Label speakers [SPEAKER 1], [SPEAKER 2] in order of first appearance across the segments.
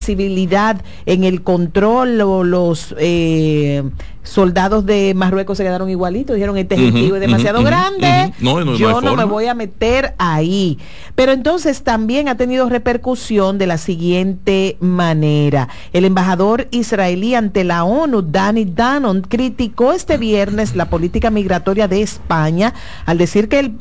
[SPEAKER 1] flexibilidad en el control, o los soldados de Marruecos se quedaron igualitos, dijeron este ejecutivo es demasiado grande, yo no me voy a meter ahí. Pero entonces también ha tenido repercusión de la siguiente manera. El embajador israelí ante la ONU, Danny Danon, criticó este viernes la política migratoria de España al decir que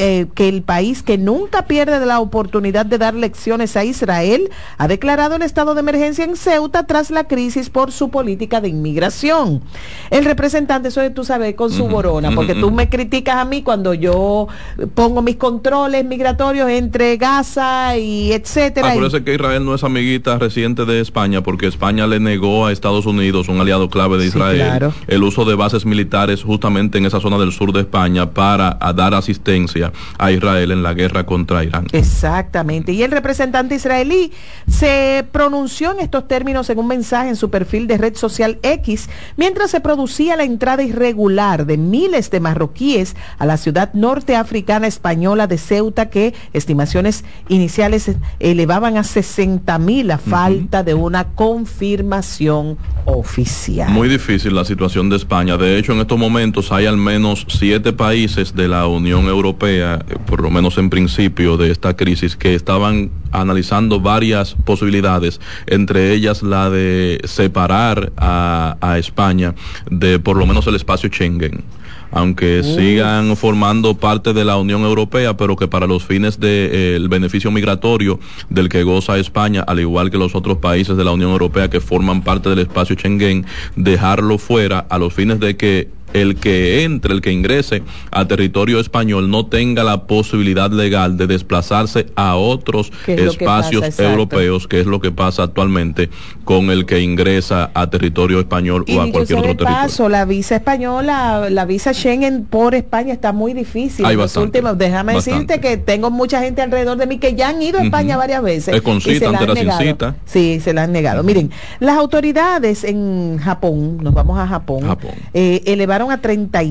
[SPEAKER 1] el país, que nunca pierde la oportunidad de dar lecciones a Israel, ha declarado el estado de emergencia en Ceuta tras la crisis por su política de inmigración. El representante, eso de tú sabes, con su borona, porque tú me criticas a mí cuando yo pongo mis controles migratorios entre Gaza y etcétera.
[SPEAKER 2] Acuérdese que Israel no es amiguita reciente de España, porque España le negó a Estados Unidos, un aliado clave de Israel, el uso de bases militares justamente en esa zona del sur de España para dar asistencia a Israel en la guerra contra Irán.
[SPEAKER 1] Exactamente. Y el representante israelí se pronunció en estos términos en un mensaje en su perfil de red social X, mientras se producía la entrada irregular de miles de marroquíes a la ciudad norteafricana española de Ceuta, que estimaciones iniciales elevaban a 60,000 a falta de una confirmación oficial.
[SPEAKER 2] Muy difícil la situación de España. De hecho, en estos momentos hay al menos 7 países de la Unión Europea, por lo menos en principio de esta crisis, que estaban analizando varias posibilidades, entre ellas la de separar a España de por lo menos el espacio Schengen, aunque sigan formando parte de la Unión Europea, pero que para los fines del beneficio migratorio del que goza España, al igual que los otros países de la Unión Europea que forman parte del espacio Schengen, dejarlo fuera a los fines de que el que ingrese a territorio español no tenga la posibilidad legal de desplazarse a otros espacios europeos, que es lo que pasa actualmente con el que ingresa a territorio español o a cualquier otro territorio.
[SPEAKER 1] La visa española, la visa Schengen por España está muy difícil. Déjame decirte que tengo mucha gente alrededor de mí que ya han ido a España varias veces.
[SPEAKER 2] Con cita, antes era sin cita.
[SPEAKER 1] Sí, se la han negado. Miren, las autoridades en Japón, nos vamos a Japón. Elevaron a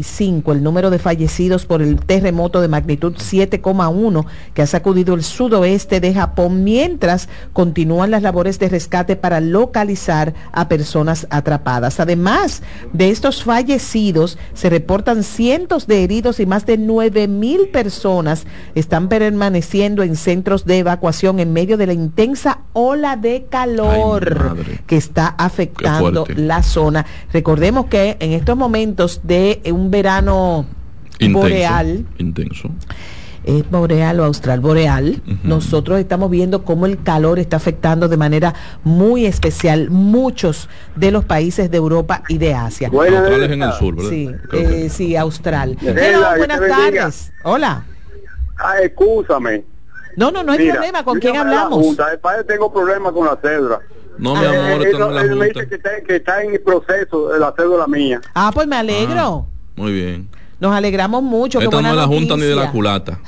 [SPEAKER 1] 35 el número de fallecidos por el terremoto de magnitud 7,1 que ha sacudido el sudoeste de Japón, mientras continúan las labores de rescate para localizar a personas atrapadas. Además de estos fallecidos, se reportan cientos de heridos y más de 9,000 personas están permaneciendo en centros de evacuación en medio de la intensa ola de calor que está afectando la zona. Recordemos que en estos momentos de un verano
[SPEAKER 2] intenso.
[SPEAKER 1] Es boreal o austral, boreal. Nosotros estamos viendo cómo el calor está afectando de manera muy especial muchos de los países de Europa y de Asia.
[SPEAKER 2] Austral es en el sur, ¿verdad?
[SPEAKER 1] Sí, sí, austral. Buenas tardes. Hola.
[SPEAKER 3] Excúsame.
[SPEAKER 1] No hay problema. ¿Con quién hablamos?
[SPEAKER 3] Tengo problemas con la cédula.
[SPEAKER 2] No, mi amor, esto no es la
[SPEAKER 3] Junta. Me dice que está en el proceso de la cédula mía.
[SPEAKER 1] Pues me alegro.
[SPEAKER 2] Muy bien.
[SPEAKER 1] Nos alegramos mucho.
[SPEAKER 2] Esta no es la Junta ni de la culata.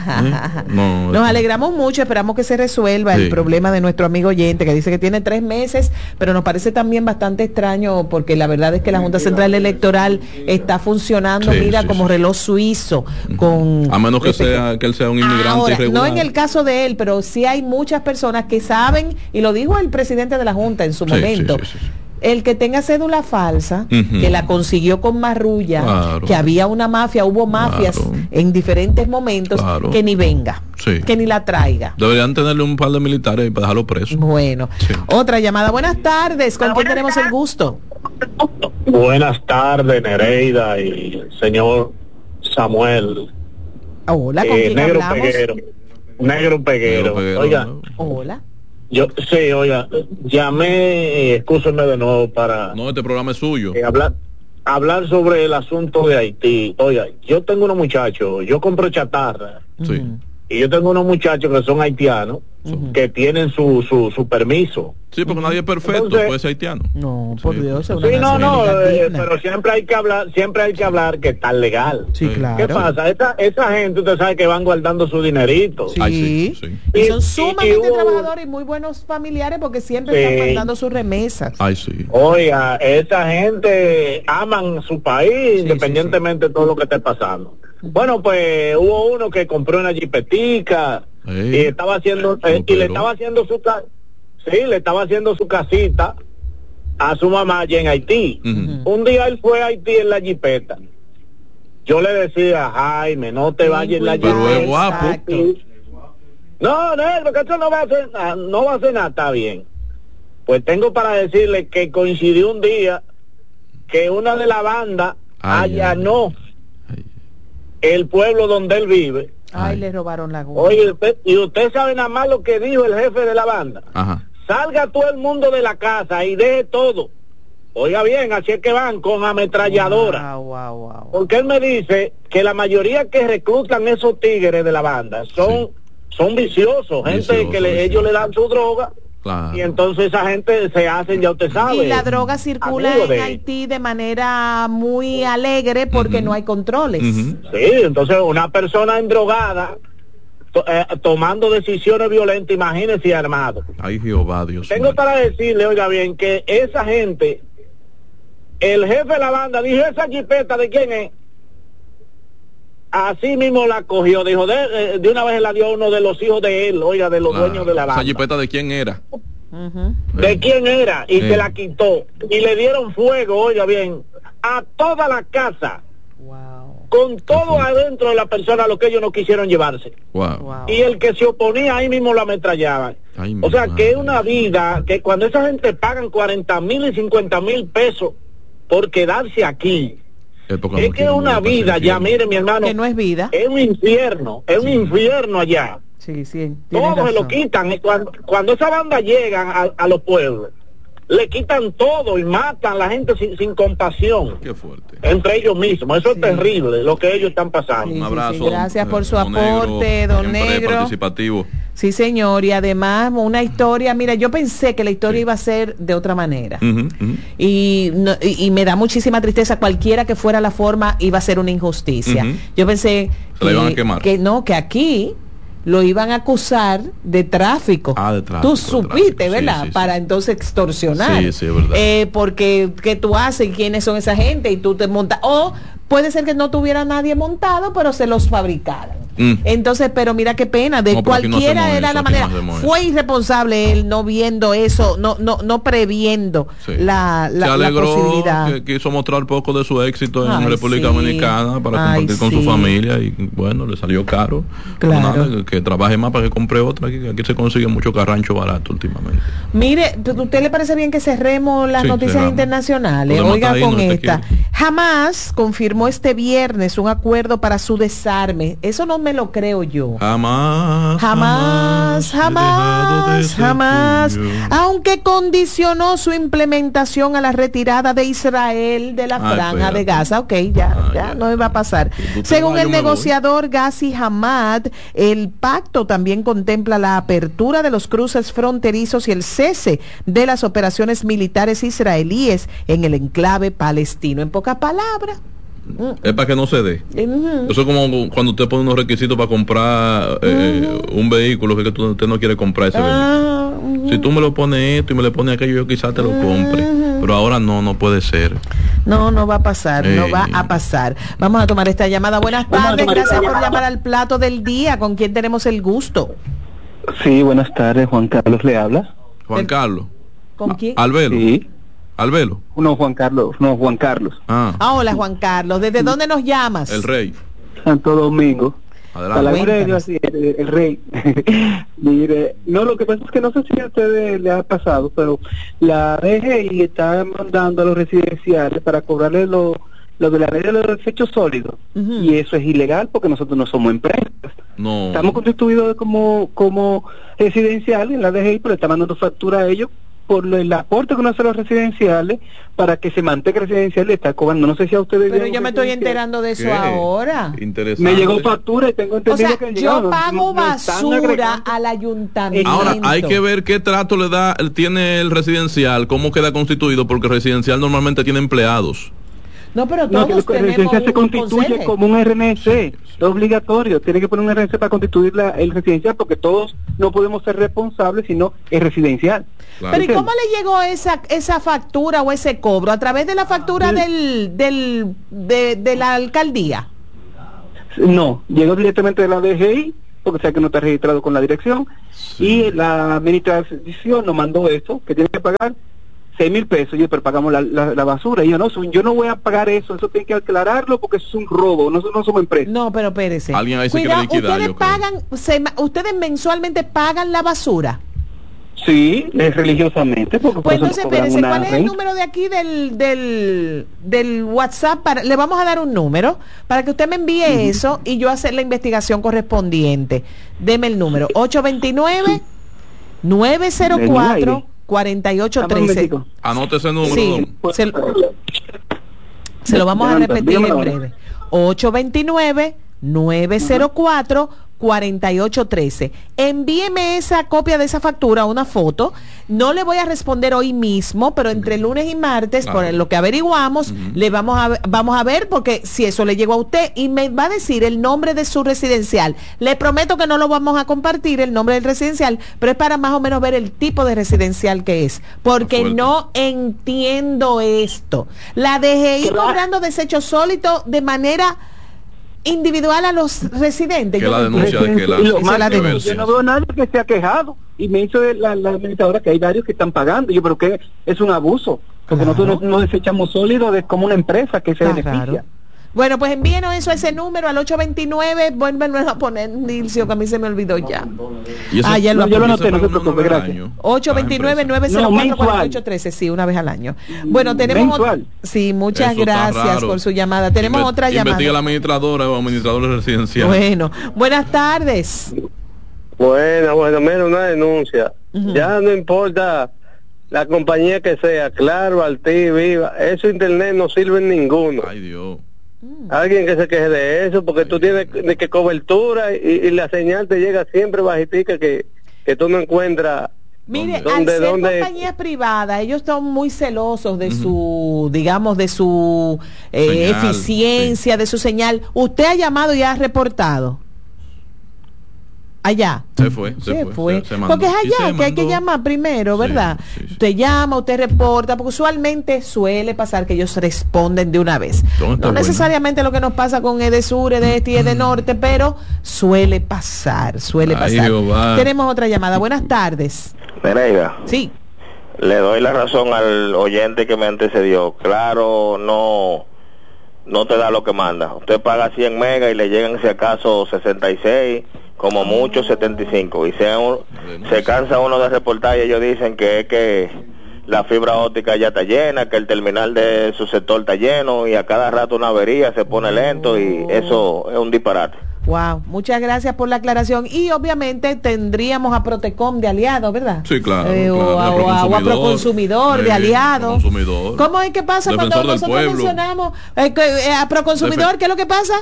[SPEAKER 1] Nos alegramos mucho, esperamos que se resuelva el problema de nuestro amigo oyente, que dice que tiene 3 meses, pero nos parece también bastante extraño, porque la verdad es que la Junta Central Electoral está funcionando, como reloj suizo. A
[SPEAKER 2] menos que él sea un inmigrante irregular.
[SPEAKER 1] No en el caso de él, pero sí hay muchas personas que saben, y lo dijo el presidente de la Junta en su momento. El que tenga cédula falsa, que la consiguió con marrulla, que había una mafia, hubo mafias en diferentes momentos, que ni venga, que ni la traiga.
[SPEAKER 2] Deberían tenerle un par de militares para dejarlo preso.
[SPEAKER 1] Bueno, otra llamada. Buenas tardes, ¿con quién tenemos el gusto?
[SPEAKER 4] Buenas tardes, Nereida y señor Samuel.
[SPEAKER 1] Hola, ¿con quién hablamos?
[SPEAKER 4] Negro Peguero. Oiga.
[SPEAKER 1] Hola.
[SPEAKER 4] Oiga, llamé, excúsenme de nuevo para...
[SPEAKER 2] No, este programa es suyo.
[SPEAKER 4] Hablar sobre el asunto de Haití. Oiga, yo tengo unos muchachos, yo compro chatarra.
[SPEAKER 2] Sí.
[SPEAKER 4] Y yo tengo unos muchachos que son haitianos, que tienen su permiso.
[SPEAKER 2] Sí, porque nadie es perfecto. Entonces, puede ser haitiano.
[SPEAKER 1] No, por Dios.
[SPEAKER 4] Pero siempre hay que hablar que está legal.
[SPEAKER 1] Sí, claro.
[SPEAKER 4] ¿Qué pasa? Esa gente, usted sabe que van guardando su dinerito.
[SPEAKER 1] Sí. Y son sumamente trabajadores y muy buenos familiares, porque siempre están guardando sus remesas.
[SPEAKER 4] Oiga, esa gente aman su país, independientemente de todo lo que esté pasando. Bueno, pues hubo uno que compró una jipetica y estaba haciendo y le estaba haciendo Sí, le estaba haciendo su casita a su mamá allá en Haití. Un día él fue a Haití en la jipeta. Yo le decía, Jaime, no te vayas en la jipeta.
[SPEAKER 2] Pero es guapo.
[SPEAKER 4] No, negro, que esto no va a hacer nada, no va a hacer nada, está bien. Pues tengo para decirle que coincidió un día que una de la banda allanó el pueblo donde él vive.
[SPEAKER 1] Le robaron la goma.
[SPEAKER 4] Oye, usted sabe nada más lo que dijo el jefe de la banda.
[SPEAKER 2] Ajá.
[SPEAKER 4] Salga todo el mundo de la casa y deje todo. Oiga bien, así es que van con ametralladora.
[SPEAKER 1] Wow.
[SPEAKER 4] Porque él me dice que la mayoría que reclutan esos tigres de la banda son viciosos, gente que ellos le dan su droga. Claro. Y entonces esa gente se hacen, ya usted sabe.
[SPEAKER 1] Y la droga circula en Haití de manera muy alegre porque no hay controles.
[SPEAKER 4] Sí, entonces una persona endrogada tomando decisiones violentas, imagínese armado.
[SPEAKER 2] Ay, Jehová, Dios.
[SPEAKER 4] Tengo para decirle, oiga bien, que esa gente, el jefe de la banda dijo, esa jipeta ¿de quién es? Así mismo la cogió, dijo, de una vez la dio a uno de los hijos de él, oiga, de los dueños de la banda.
[SPEAKER 2] ¿Esa jipeta de quién era?
[SPEAKER 4] ¿De quién era? Y se la quitó. Y le dieron fuego, oiga bien, a toda la casa. Con todo adentro de la persona, lo que ellos no quisieron llevarse. Y el que se oponía ahí mismo lo ametrallaban. O sea, que es una vida, que cuando esa gente pagan 40,000 y 50,000 pesos por quedarse aquí, es que es una vida ya, mire mi hermano,
[SPEAKER 1] que no es vida,
[SPEAKER 4] es un infierno, es un infierno allá.
[SPEAKER 1] Sí,
[SPEAKER 4] todos se lo quitan. Cuando esa banda llegan a los pueblos, le quitan todo y matan a la gente sin compasión.
[SPEAKER 2] Qué fuerte.
[SPEAKER 4] Entre ellos mismos. Eso es terrible lo que ellos están pasando.
[SPEAKER 2] Un abrazo.
[SPEAKER 1] Gracias por su aporte, don Negro.
[SPEAKER 2] Participativo.
[SPEAKER 1] Sí, señor. Y además una historia, mira, yo pensé que la historia iba a ser de otra manera. Y me da muchísima tristeza. Cualquiera que fuera la forma, iba a ser una injusticia. Yo pensé
[SPEAKER 2] se la iban a quemar.
[SPEAKER 1] que aquí lo iban a acusar de tráfico.
[SPEAKER 2] De tráfico.
[SPEAKER 1] Tú supiste, ¿verdad? Para entonces extorsionar.
[SPEAKER 2] Sí, es verdad.
[SPEAKER 1] Porque ¿qué tú haces? ¿Quiénes son esa gente? Y tú te montas. O puede ser que no tuviera nadie montado, pero se los fabricaran. Entonces, pero mira qué pena, de cualquiera era la manera. Fue irresponsable él no viendo eso, no previendo la posibilidad.
[SPEAKER 2] Que quiso mostrar poco de su éxito en República Dominicana para compartir con su familia y bueno, le salió caro.
[SPEAKER 1] Claro.
[SPEAKER 2] Nada, que trabaje más para que compre otra, aquí se consigue mucho carrancho barato últimamente.
[SPEAKER 1] Mire, ¿usted le parece bien que cerremos las noticias internacionales? Oiga con esta. Jamás confirmó este viernes un acuerdo para su desarme. Eso no me lo creo yo. Jamás. Aunque condicionó su implementación a la retirada de Israel de la franja de Gaza. Ok, ya no va a pasar. Según el negociador Ghazi Hamad, el pacto también contempla la apertura de los cruces fronterizos y el cese de las operaciones militares israelíes en el enclave palestino. En pocas palabras,
[SPEAKER 2] es para que no se dé. Eso es como cuando usted pone unos requisitos para comprar un vehículo que usted no quiere comprar ese vehículo. Si tú me lo pones esto y me le pones aquello, yo quizás te lo compre, pero ahora no puede ser.
[SPEAKER 1] No va a pasar, no va a pasar. Vamos a tomar esta llamada. Buenas tardes, gracias por llamar al plato del día. ¿Con quién tenemos el gusto?
[SPEAKER 5] Sí, buenas tardes, Juan Carlos le habla.
[SPEAKER 2] Juan Carlos.
[SPEAKER 1] ¿Con quién?
[SPEAKER 2] Albelo.
[SPEAKER 5] Sí.
[SPEAKER 2] Albelo.
[SPEAKER 5] No, Juan Carlos.
[SPEAKER 1] Hola, Juan Carlos. ¿Desde dónde nos llamas?
[SPEAKER 2] El Rey.
[SPEAKER 5] Santo Domingo.
[SPEAKER 2] Adelante.
[SPEAKER 5] El Rey. Mire, no, lo que pasa es que no sé si a ustedes le ha pasado, pero la DGI está mandando a los residenciales para cobrarle lo de la ley de los desechos sólidos, y eso es ilegal porque nosotros no somos empresas.
[SPEAKER 2] No.
[SPEAKER 5] Estamos constituidos como residenciales en la DGI, pero le está mandando factura a ellos por el aporte que uno hace a los residenciales para que se mantenga residencial y está cobrando. No sé si a ustedes...
[SPEAKER 1] Pero yo me estoy enterando de eso ahora.
[SPEAKER 2] Interesante.
[SPEAKER 5] Me llegó factura y tengo entendido que
[SPEAKER 1] yo pago basura al ayuntamiento.
[SPEAKER 2] Ahora hay que ver qué trato tiene el residencial, cómo queda constituido, porque el residencial normalmente tiene empleados.
[SPEAKER 1] No, pero todos
[SPEAKER 5] el residencial se constituye
[SPEAKER 1] conserje
[SPEAKER 5] como un RNC, es obligatorio, tiene que poner un RNC para constituir el residencial, porque todos no podemos ser responsables si no es residencial.
[SPEAKER 2] Claro.
[SPEAKER 1] Pero ¿y cómo le llegó esa factura o ese cobro? ¿A través de la factura de la alcaldía?
[SPEAKER 5] No, llegó directamente de la DGI porque sé que no está registrado con la dirección, y la administración nos mandó eso, que tiene que pagar 6,000 pesos, y pero pagamos la basura, y yo no voy a pagar eso tiene que aclararlo porque eso es un robo, nosotros no somos empresa.
[SPEAKER 1] No, pero espérese.
[SPEAKER 2] Alguien ahí se quiere liquidar,
[SPEAKER 1] ustedes mensualmente pagan la basura.
[SPEAKER 5] Sí, religiosamente. Porque
[SPEAKER 1] pues entonces, espérese, ¿cuál es el número de aquí del WhatsApp? Le vamos a dar un número para que usted me envíe eso y yo hacer la investigación correspondiente. Deme el número, 829-904-4813.
[SPEAKER 2] Anote ese número.
[SPEAKER 1] Sí, se lo vamos a repetir en breve. 829-904-4813. Envíeme esa copia de esa factura, una foto. No le voy a responder hoy mismo, pero entre lunes y martes, por lo que averiguamos, le vamos a ver, porque si eso le llegó a usted y me va a decir el nombre de su residencial. Le prometo que no lo vamos a compartir, el nombre del residencial, pero es para más o menos ver el tipo de residencial que es, porque no entiendo esto. La DGI cobrando desechos sólidos de manera individual a los residentes.
[SPEAKER 2] Que la denuncia de que
[SPEAKER 5] yo no veo a nadie que se ha quejado, y me hizo la administradora que hay varios que están pagando. Yo creo que es un abuso, porque nosotros no desechamos sólidos como una empresa que se beneficia. Claro.
[SPEAKER 1] Bueno, pues envíenos eso a ese número, al 829, vuélvenlo a poner, Nilcio, que a mí se me olvidó ya.
[SPEAKER 5] Ya yo lo anoté, no se preocupe, gracias.
[SPEAKER 1] 829-904-4813, sí, una vez al año. Bueno, tenemos... Sí, muchas gracias por su llamada. Tenemos otra llamada.
[SPEAKER 2] Investiga la administradora o administrador residencial.
[SPEAKER 1] Bueno, buenas tardes.
[SPEAKER 6] Bueno, mira, una denuncia. Ya no importa la compañía que sea, Claro, Altiz, Viva, eso internet no sirve en ninguno.
[SPEAKER 2] Ay, Dios.
[SPEAKER 6] Alguien que se queje de eso, porque tú tienes de que cobertura y la señal te llega siempre bajitica que tú no encuentras.
[SPEAKER 1] Mire, al ser compañías privadas, ellos están muy celosos de su, digamos, de su señal, eficiencia, de su señal. ¿Usted ha llamado y ha reportado? Allá.
[SPEAKER 2] Se fue.
[SPEAKER 1] Se mandó. Porque es allá que hay que llamar primero, ¿verdad? Sí. Usted llama, usted reporta, porque usualmente suele pasar que ellos responden de una vez. No necesariamente lo que nos pasa con Edesur, Edeste y Edenorte, pero suele pasar. Tenemos otra llamada. Buenas tardes.
[SPEAKER 7] Pereira.
[SPEAKER 1] Sí.
[SPEAKER 7] Le doy la razón al oyente que me antecedió. Claro, no te da lo que manda. Usted paga 100 megas y le llegan si acaso 66, como mucho 75, y se cansa uno de reportar y ellos dicen que es que la fibra óptica ya está llena, que el terminal de su sector está lleno y a cada rato una avería, se pone lento y eso es un disparate.
[SPEAKER 1] Wow, muchas gracias por la aclaración. Y obviamente tendríamos a Protecom de aliado, ¿verdad?
[SPEAKER 2] Sí, claro.
[SPEAKER 1] O a Proconsumidor de aliado. ¿Cómo es que pasa cuando nosotros mencionamos a Proconsumidor? ¿Qué es lo que pasa?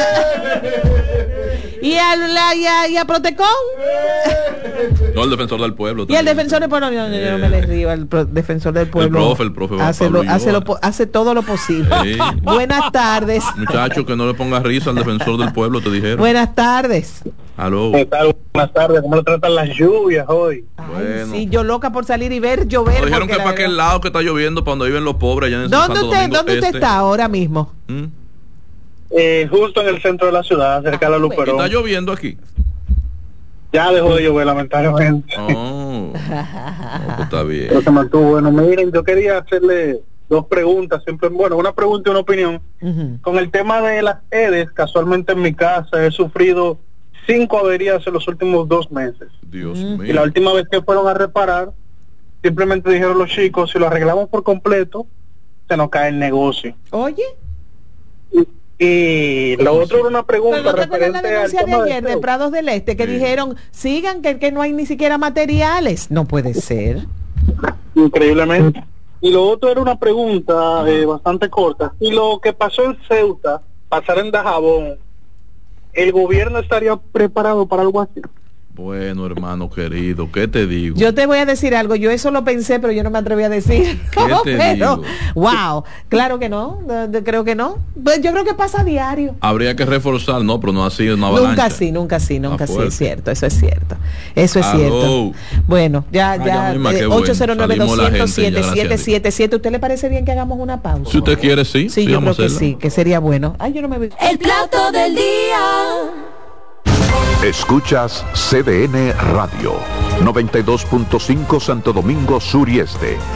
[SPEAKER 1] ¿Y a Protecom?
[SPEAKER 2] No, el Defensor del Pueblo.
[SPEAKER 1] Y el Defensor del Pueblo, yo no me le río al Defensor del Pueblo.
[SPEAKER 2] El profe
[SPEAKER 1] hace todo lo posible. Sí. Buenas tardes.
[SPEAKER 2] Muchacho, que no le pongas risa al Defensor del Pueblo, te dijeron.
[SPEAKER 1] Buenas tardes.
[SPEAKER 2] Aló.
[SPEAKER 6] ¿Qué tal? Buenas tardes. ¿Cómo lo tratan las lluvias hoy?
[SPEAKER 1] Bueno. Sí, yo loca por salir y ver llover.
[SPEAKER 2] Nos dijeron que para aquel lado que está lloviendo, para donde viven los pobres allá en
[SPEAKER 1] ¿Dónde usted está ahora mismo?
[SPEAKER 6] Justo en el centro de la ciudad, cerca de la Luperón.
[SPEAKER 2] ¿Está lloviendo aquí?
[SPEAKER 6] Ya dejó de llover, lamentablemente.
[SPEAKER 2] Pues está bien.
[SPEAKER 6] Pero se mantuvo. Bueno, miren, yo quería hacerle dos preguntas, siempre, una pregunta y una opinión. Con el tema de las EDES, casualmente en mi casa he sufrido 5 averías en los últimos 2 meses.
[SPEAKER 2] Dios mío.
[SPEAKER 6] Y la última vez que fueron a reparar, simplemente dijeron los chicos, si lo arreglamos por completo, se nos cae el negocio.
[SPEAKER 1] Oye.
[SPEAKER 6] Y lo otro era una pregunta
[SPEAKER 1] referente la denuncia al tema de ayer de Prados del Este, que dijeron, sigan que no hay ni siquiera materiales. No puede ser.
[SPEAKER 6] Increíblemente. Y lo otro era una pregunta bastante corta. Y lo que pasó en Ceuta, pasar en Dajabón, ¿el gobierno estaría preparado para algo así?
[SPEAKER 2] Bueno, hermano querido, ¿qué te digo?
[SPEAKER 1] Yo te voy a decir algo, yo eso lo pensé, pero yo no me atreví a decir.
[SPEAKER 2] ¿Qué te digo?
[SPEAKER 1] Wow, claro que no, creo que no. Pues yo creo que pasa a diario.
[SPEAKER 2] Habría que reforzar, no, pero no así una avalancha.
[SPEAKER 1] Nunca sí, es cierto, eso es cierto. Bueno, ya 809-200-7777. ¿Usted le parece bien que hagamos una pausa?
[SPEAKER 2] Si usted quiere, sí.
[SPEAKER 1] Sí, yo creo que sí, que sería bueno. Ay, yo no me veo.
[SPEAKER 8] El plato del día. Escuchas CDN Radio, 92.5 Santo Domingo Sur y Este,